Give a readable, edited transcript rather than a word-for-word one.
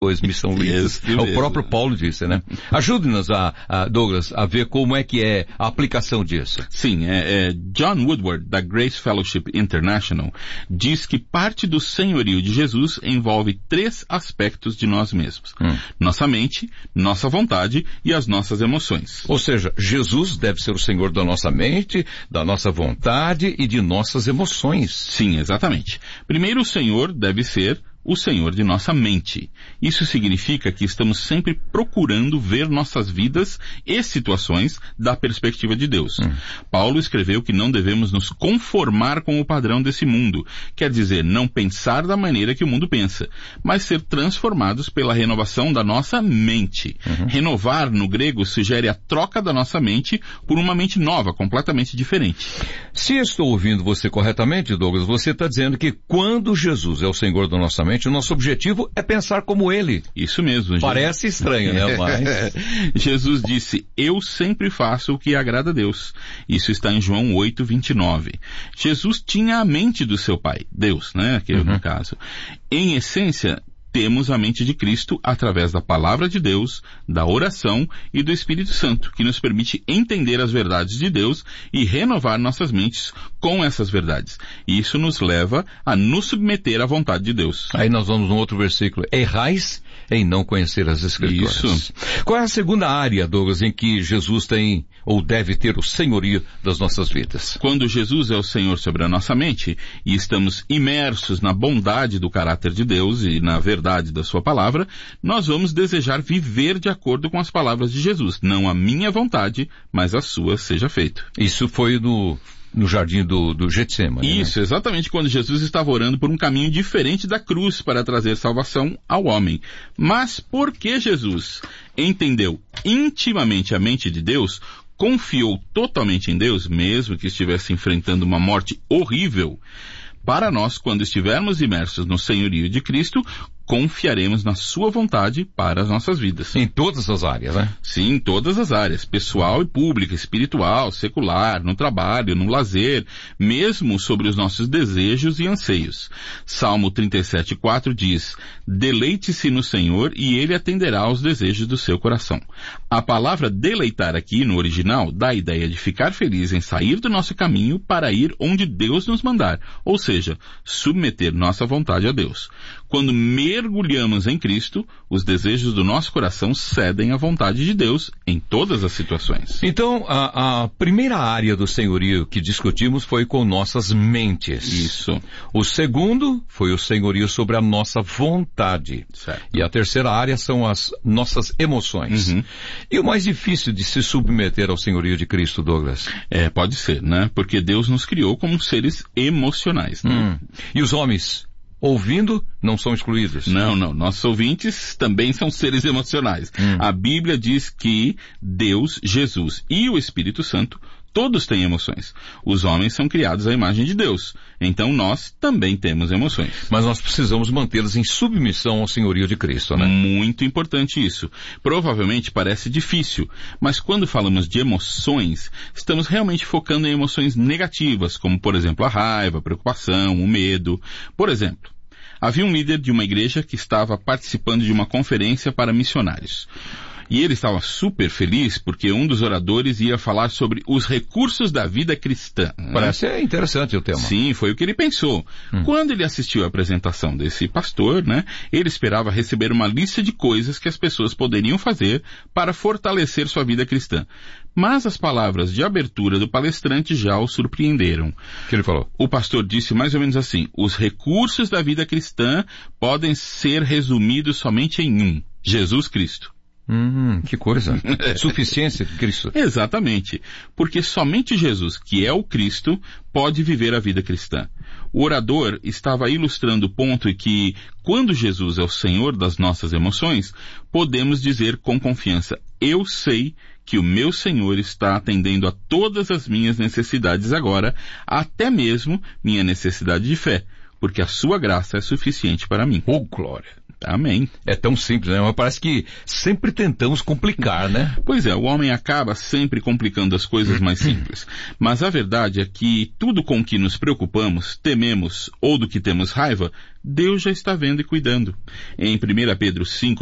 missão livres. O próprio Paulo disse, né? Ajude-nos, Douglas, a ver como é que é a aplicação disso. Sim, John Woodward, da Grace Fellowship International, diz que parte do senhorio de Jesus envolve 3 aspectos de nós mesmos. Nossa mente, nossa vontade e as nossas emoções. Ou seja, Jesus deve ser o Senhor da nossa mente, da nossa vontade e de nossas emoções. Sim, exatamente. Primeiro, o Senhor deve ser o Senhor de nossa mente. Isso significa que estamos sempre procurando ver nossas vidas e situações da perspectiva de Deus. Paulo escreveu que não devemos nos conformar com o padrão desse mundo, quer dizer, não pensar da maneira que o mundo pensa, mas ser transformados pela renovação da nossa mente. Renovar, no grego, sugere a troca da nossa mente por uma mente nova, completamente diferente. Se estou ouvindo você corretamente, Douglas, você está dizendo que quando Jesus é o Senhor da nossa mente, o nosso objetivo é pensar como Ele. Isso mesmo. Parece estranho, né? Mas... Jesus disse, eu sempre faço o que agrada a Deus. Isso está em João 8:29. Jesus tinha a mente do seu Pai, Deus, né? Aquele no caso. Em essência, temos a mente de Cristo através da palavra de Deus, da oração e do Espírito Santo, que nos permite entender as verdades de Deus e renovar nossas mentes com essas verdades. E isso nos leva a nos submeter à vontade de Deus. Aí nós vamos num outro versículo. Errais em não conhecer as Escrituras. Isso. Qual é a segunda área, Douglas, em que Jesus tem ou deve ter o senhorio das nossas vidas? Quando Jesus é o Senhor sobre a nossa mente e estamos imersos na bondade do caráter de Deus e na verdade da sua palavra, nós vamos desejar viver de acordo com as palavras de Jesus. Não a minha vontade, mas a sua seja feito. Isso foi no jardim do Getsemane. Isso, né? Exatamente quando Jesus estava orando por um caminho diferente da cruz para trazer salvação ao homem. Mas por que Jesus entendeu intimamente a mente de Deus, confiou totalmente em Deus, mesmo que estivesse enfrentando uma morte horrível? Para nós, quando estivermos imersos no senhorio de Cristo, confiaremos na sua vontade para as nossas vidas. Em todas as áreas, né? Sim, em todas as áreas. Pessoal e pública, espiritual, secular, no trabalho, no lazer, mesmo sobre os nossos desejos e anseios. Salmo 37:4 diz, deleite-se no Senhor e Ele atenderá aos desejos do seu coração. A palavra deleitar aqui, no original, dá a ideia de ficar feliz em sair do nosso caminho para ir onde Deus nos mandar, ou seja, submeter nossa vontade a Deus. Quando mergulhamos em Cristo, os desejos do nosso coração cedem à vontade de Deus em todas as situações. Então, a primeira área do senhorio que discutimos foi com nossas mentes. Isso. O segundo foi o senhorio sobre a nossa vontade. Certo. E a terceira área são as nossas emoções. E o mais difícil de se submeter ao senhorio de Cristo, Douglas? Pode ser, né? Porque Deus nos criou como seres emocionais, né? E os homens, ouvindo, não são excluídos. Não. Nossos ouvintes também são seres emocionais. A Bíblia diz que Deus, Jesus e o Espírito Santo todos têm emoções. Os homens são criados à imagem de Deus. Então nós também temos emoções. Mas nós precisamos mantê-las em submissão ao senhorio de Cristo, né? Muito importante isso. Provavelmente parece difícil, mas quando falamos de emoções, estamos realmente focando em emoções negativas, como por exemplo a raiva, a preocupação, o medo. Por exemplo, havia um líder de uma igreja que estava participando de uma conferência para missionários. E ele estava super feliz porque um dos oradores ia falar sobre os recursos da vida cristã. Parece interessante o tema. Sim, foi o que ele pensou. Quando ele assistiu à apresentação desse pastor, né, ele esperava receber uma lista de coisas que as pessoas poderiam fazer para fortalecer sua vida cristã. Mas as palavras de abertura do palestrante já o surpreenderam. O que ele falou? O pastor disse mais ou menos assim, os recursos da vida cristã podem ser resumidos somente em um, Jesus Cristo. Que coisa. Suficiência de Cristo. Exatamente. Porque somente Jesus, que é o Cristo, pode viver a vida cristã. O orador estava ilustrando o ponto em que, quando Jesus é o Senhor das nossas emoções, podemos dizer com confiança, eu sei que o meu Senhor está atendendo a todas as minhas necessidades agora, até mesmo minha necessidade de fé, porque a sua graça é suficiente para mim. Oh, glória. Amém. É tão simples, né? Mas parece que sempre tentamos complicar, né? Pois é, o homem acaba sempre complicando as coisas mais simples. Mas a verdade é que tudo com que nos preocupamos, tememos ou do que temos raiva, Deus já está vendo e cuidando. Em 1 Pedro 5,